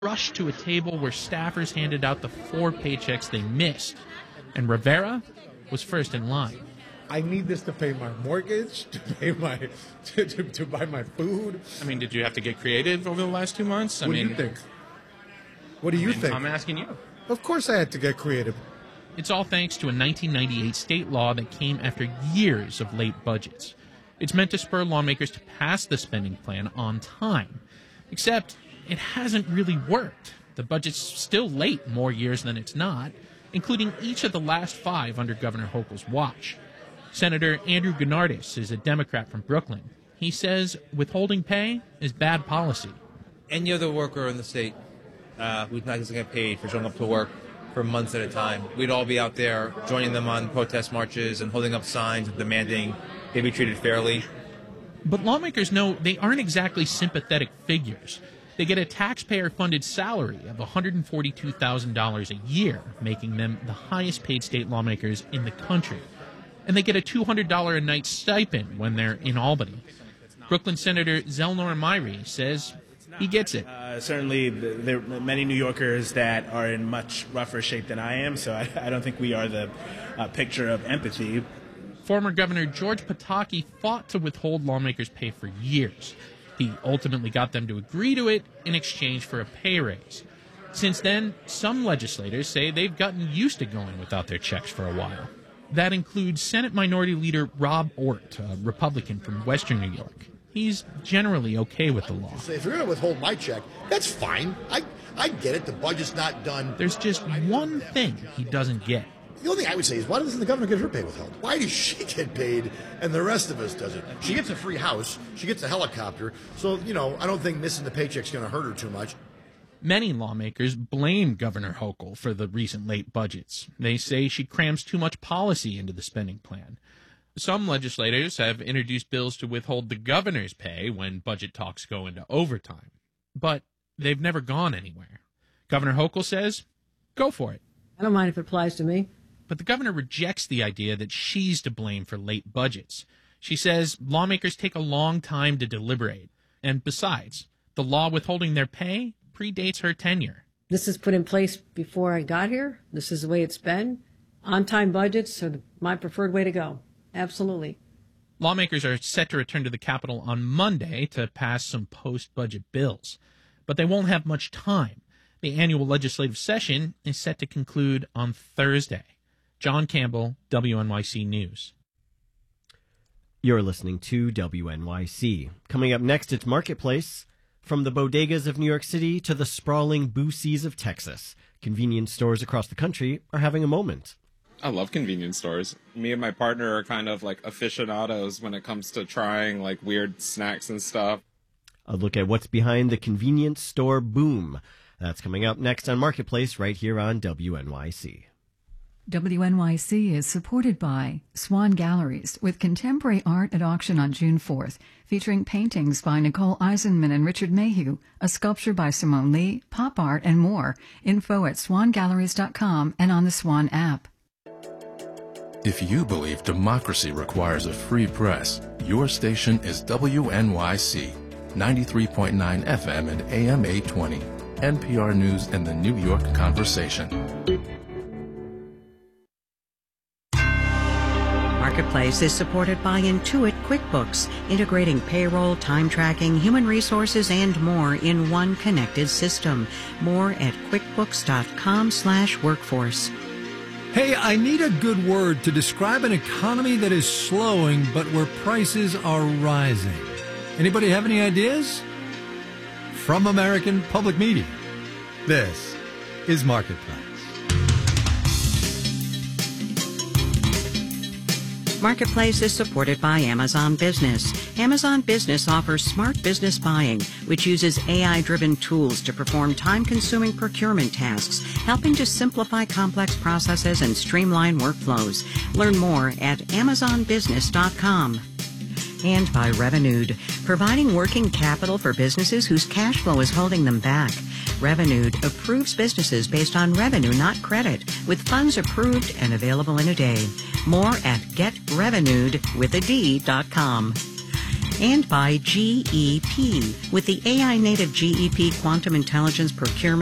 rushed to a table where staffers handed out the 4 paychecks they missed, and Rivera was first in line. I need this to pay my mortgage, to pay my to buy my food. I mean, did you have to get creative over the last 2 months? What do you think? What do you think? I'm asking you. Of course I had to get creative. It's all thanks to a 1998 state law that came after years of late budgets. It's meant to spur lawmakers to pass the spending plan on time. Except it hasn't really worked. The budget's still late more years than it's not, including each of the last 5 under Governor Hochul's watch. Senator Andrew Gennardis is a Democrat from Brooklyn. He says withholding pay is bad policy. Any other worker in the state who's not going to get paid for showing up to work for months at a time, we'd all be out there joining them on protest marches and holding up signs and demanding they be treated fairly. But lawmakers know they aren't exactly sympathetic figures. They get a taxpayer-funded salary of $142,000 a year, making them the highest-paid state lawmakers in the country. And they get a $200 a night stipend when they're in Albany. Brooklyn Senator Zelnor Myrie says he gets it. Certainly, there are many New Yorkers that are in much rougher shape than I am, so I don't think we are the picture of empathy. Former Governor George Pataki fought to withhold lawmakers' pay for years. He ultimately got them to agree to it in exchange for a pay raise. Since then, some legislators say they've gotten used to going without their checks for a while. That includes Senate Minority Leader Rob Ort, a Republican from Western New York. He's generally okay with the law. If you're going to withhold my check, that's fine. I get it. The budget's not done. There's just one thing he doesn't get. The only thing I would say is, why doesn't the governor get her pay withheld? Why does she get paid and the rest of us doesn't? She gets a free house. She gets a helicopter. So, I don't think missing the paycheck's going to hurt her too much. Many lawmakers blame Governor Hochul for the recent late budgets. They say she crams too much policy into the spending plan. Some legislators have introduced bills to withhold the governor's pay when budget talks go into overtime. But they've never gone anywhere. Governor Hochul says, go for it. I don't mind if it applies to me. But the governor rejects the idea that she's to blame for late budgets. She says lawmakers take a long time to deliberate. And besides, the law withholding their pay predates her tenure. This is put in place before I got here. This is the way it's been. On-time budgets are my preferred way to go. Absolutely. Lawmakers are set to return to the Capitol on Monday to pass some post-budget bills. But they won't have much time. The annual legislative session is set to conclude on Thursday. John Campbell, WNYC News. You're listening to WNYC. Coming up next, it's Marketplace. From the bodegas of New York City to the sprawling Boosies of Texas, convenience stores across the country are having a moment. I love convenience stores. Me and my partner are kind of like aficionados when it comes to trying like weird snacks and stuff. A look at what's behind the convenience store boom. That's coming up next on Marketplace right here on WNYC. WNYC is supported by Swan Galleries, with contemporary art at auction on June 4th, featuring paintings by Nicole Eisenman and Richard Mayhew, a sculpture by Simone Lee, pop art, and more. Info at swangalleries.com and on the Swan app. If you believe democracy requires a free press, your station is WNYC, 93.9 FM and AM 820, NPR News and the New York Conversation. Marketplace is supported by Intuit QuickBooks, integrating payroll, time tracking, human resources, and more in one connected system. More at quickbooks.com/workforce. Hey, I need a good word to describe an economy that is slowing, but where prices are rising. Anybody have any ideas? From American Public Media, this is Marketplace. Marketplace is supported by Amazon Business. Amazon Business offers smart business buying, which uses AI-driven tools to perform time-consuming procurement tasks, helping to simplify complex processes and streamline workflows. Learn more at amazonbusiness.com. And by Revenued, providing working capital for businesses whose cash flow is holding them back. Revenued approves businesses based on revenue, not credit, with funds approved and available in a day. More at getrevenued.com. and by GEP. With the AI native GEP Quantum Intelligence Procurement